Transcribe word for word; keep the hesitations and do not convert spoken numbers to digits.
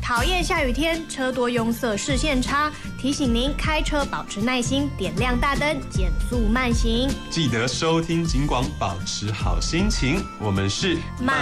讨厌下雨天，车多拥塞，视线差。提醒您开车保持耐心，点亮大灯，减速慢行。 记得收听警广，保持好心情。我们是慢